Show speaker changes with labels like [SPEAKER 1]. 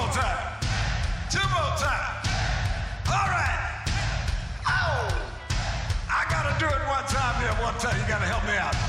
[SPEAKER 1] more time. Two more time. All right. Oh! I gotta do it one time here, one time. You gotta help me out.